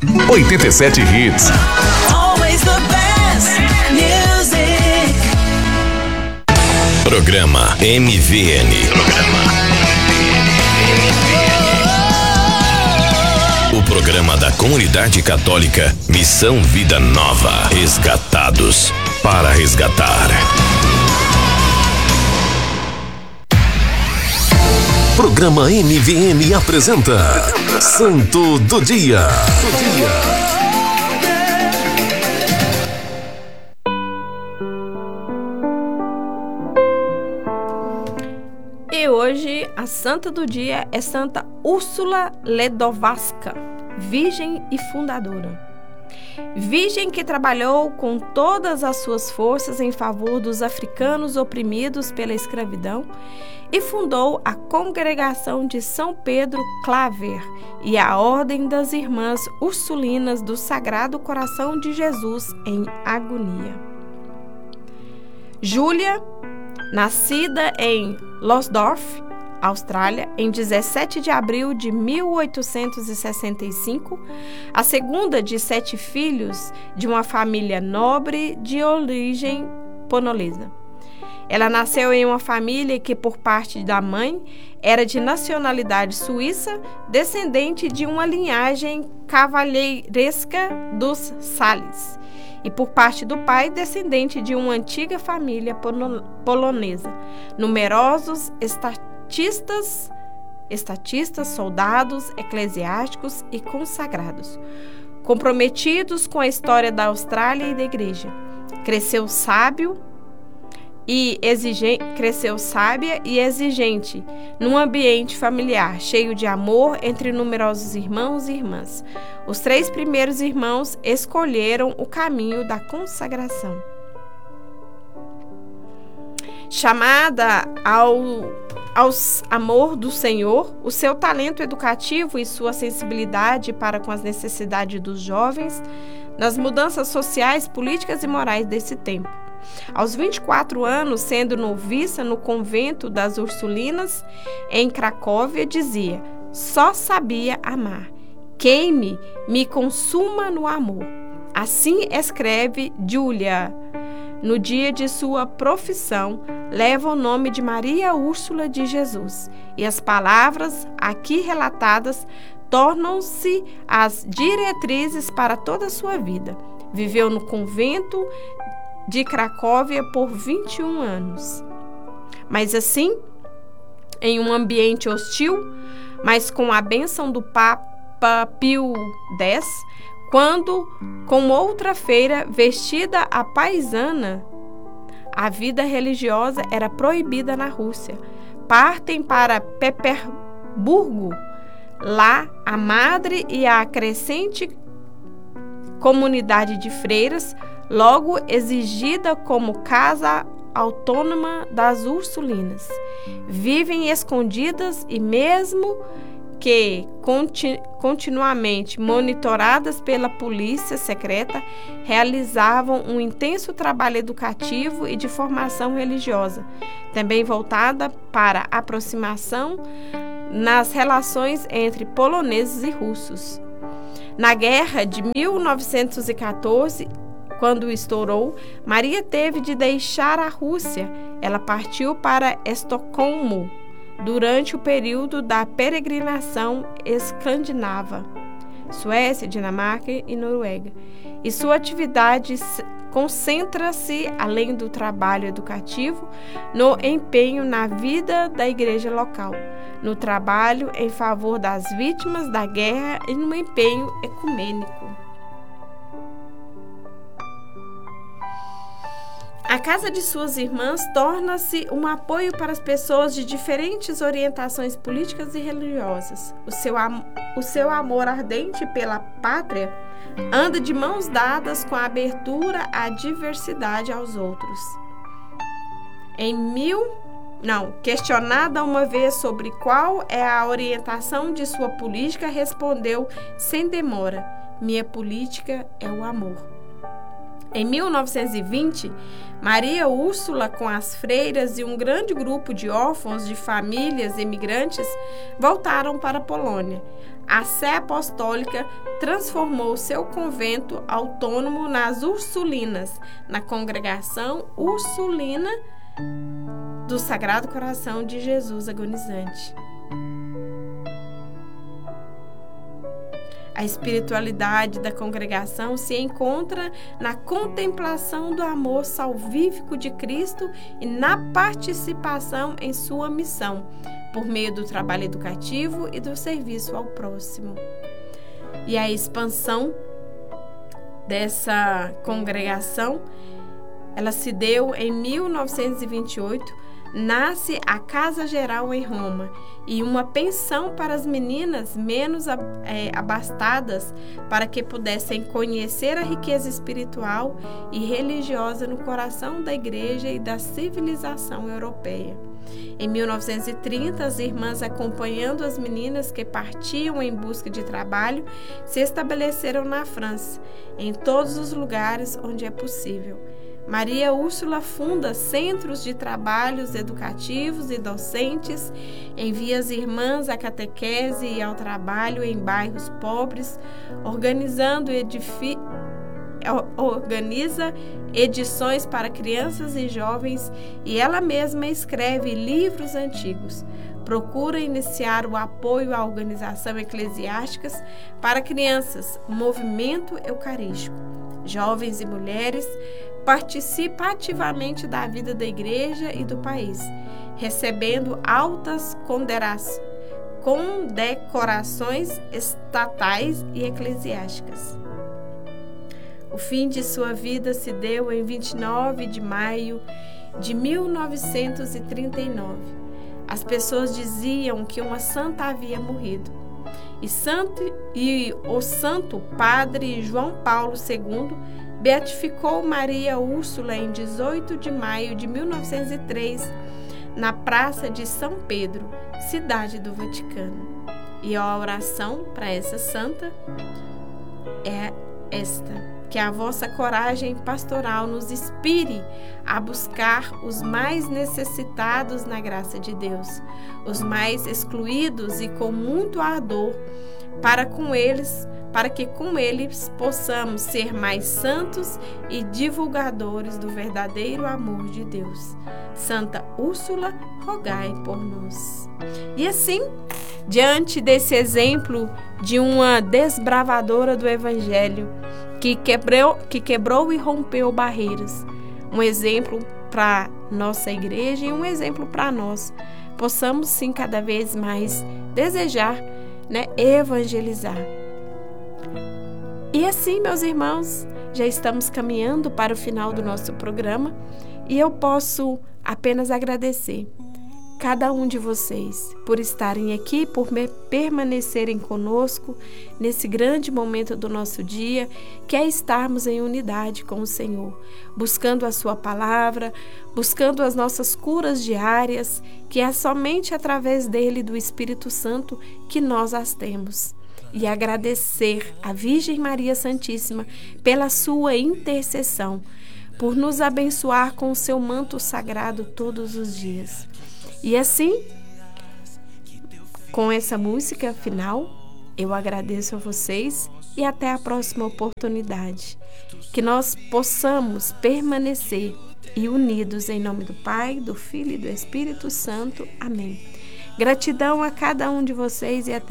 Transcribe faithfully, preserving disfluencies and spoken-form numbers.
oitenta e sete Hits. Always the best music. Programa M V N. Programa O programa da Comunidade Católica Missão Vida Nova. Resgatados para resgatar. Programa M V N apresenta Santo do Dia. Do dia. E hoje a santa do dia é Santa Úrsula Ledowska, virgem e fundadora. Virgem que trabalhou com todas as suas forças em favor dos africanos oprimidos pela escravidão e fundou a Congregação de São Pedro Claver e a Ordem das Irmãs Ursulinas do Sagrado Coração de Jesus em Agonia. Júlia, nascida em Losdorff, Austrália, em dezessete de abril de mil oitocentos e sessenta e cinco, a segunda de sete filhos de uma família nobre de origem polonesa. Ela nasceu em uma família que, por parte da mãe, era de nacionalidade suíça, descendente de uma linhagem cavalheiresca dos Salles, e por parte do pai, descendente de uma antiga família polonesa. Numerosos estatísticos Estatistas, estatistas, soldados, eclesiásticos e consagrados, comprometidos com a história da Austrália e da Igreja. Cresceu sábio e exigente, cresceu sábia e exigente num ambiente familiar, cheio de amor entre numerosos irmãos e irmãs. Os três primeiros irmãos escolheram o caminho da consagração. Chamada ao Aos amor do Senhor, o seu talento educativo e sua sensibilidade para com as necessidades dos jovens nas mudanças sociais, políticas e morais desse tempo. Aos vinte e quatro anos, sendo noviça no convento das Ursulinas, em Cracóvia, dizia: só sabia amar. Queime, me consuma no amor. Assim escreve Júlia. No dia de sua profissão, leva o nome de Maria Úrsula de Jesus, e as palavras aqui relatadas tornam-se as diretrizes para toda a sua vida. Viveu no convento de Cracóvia por vinte e um anos. Mas assim, em um ambiente hostil, mas com a bênção do Papa Pio X, quando, com outra feira, vestida à paisana, a vida religiosa era proibida na Rússia. Partem para Petersburgo. Lá, a madre e a crescente comunidade de freiras, logo exigida como casa autônoma das Ursulinas, vivem escondidas e mesmo que continu, continuamente monitoradas pela polícia secreta, realizavam um intenso trabalho educativo e de formação religiosa, também voltada para a aproximação nas relações entre poloneses e russos. Na guerra de mil novecentos e quatorze, quando estourou, Maria teve de deixar a Rússia. Ela partiu para Estocolmo durante o período da peregrinação escandinava, Suécia, Dinamarca e Noruega, e sua atividade concentra-se, além do trabalho educativo, no empenho na vida da igreja local, no trabalho em favor das vítimas da guerra e no empenho ecumênico. A casa de suas irmãs torna-se um apoio para as pessoas de diferentes orientações políticas e religiosas. O seu, am- o seu amor ardente pela pátria anda de mãos dadas com a abertura à diversidade aos outros. Em mil... Não, questionada uma vez sobre qual é a orientação de sua política, respondeu sem demora: minha política é o amor. Em mil novecentos e vinte, Maria Úrsula, com as freiras e um grande grupo de órfãos de famílias imigrantes, voltaram para a Polônia. a Sé Apostólica transformou seu convento autônomo nas Ursulinas, na congregação Ursulina do Sagrado Coração de Jesus Agonizante. A espiritualidade da congregação se encontra na contemplação do amor salvífico de Cristo e na participação em sua missão, por meio do trabalho educativo e do serviço ao próximo. E a expansão dessa congregação, ela se deu em mil novecentos e vinte e oito, nasce a Casa Geral em Roma e uma pensão para as meninas menos é, abastadas, para que pudessem conhecer a riqueza espiritual e religiosa no coração da igreja e da civilização europeia. Em mil novecentos e trinta, as irmãs, acompanhando as meninas que partiam em busca de trabalho, se estabeleceram na França, em todos os lugares onde é possível. Maria Úrsula funda centros de trabalhos educativos e docentes, envia as irmãs à catequese e ao trabalho em bairros pobres, organizando edifi... organiza edições para crianças e jovens, e ela mesma escreve livros antigos. Procura iniciar o apoio à organização eclesiásticas para crianças, movimento eucarístico. Jovens e mulheres, participa ativamente da vida da igreja e do país, recebendo altas condecorações estatais e eclesiásticas. O fim de sua vida se deu em vinte e nove de maio de mil novecentos e trinta e nove. As pessoas diziam que uma santa havia morrido. E, santo, e o santo padre João Paulo segundo beatificou Maria Úrsula em dezoito de maio de mil novecentos e três, na Praça de São Pedro, cidade do Vaticano. E a oração para essa santa é esta: que a vossa coragem pastoral nos inspire a buscar os mais necessitados na graça de Deus, os mais excluídos, e com muito ardor, para com eles, para que com eles possamos ser mais santos e divulgadores do verdadeiro amor de Deus. Santa Úrsula, rogai por nós. E assim, diante desse exemplo de uma desbravadora do Evangelho, que quebrou, que quebrou e rompeu barreiras, um exemplo para nossa igreja e um exemplo para nós, possamos sim cada vez mais desejar, né, evangelizar. E assim, meus irmãos, já estamos caminhando para o final do nosso programa e eu posso apenas agradecer cada um de vocês por estarem aqui, por permanecerem conosco nesse grande momento do nosso dia, que é estarmos em unidade com o Senhor, buscando a sua palavra, buscando as nossas curas diárias, que é somente através dele e do Espírito Santo que nós as temos. E agradecer à Virgem Maria Santíssima pela sua intercessão, por nos abençoar com o seu manto sagrado todos os dias. E assim, com essa música final, eu agradeço a vocês e até a próxima oportunidade. Que nós possamos permanecer e unidos em nome do Pai, do Filho e do Espírito Santo. Amém. Gratidão a cada um de vocês e até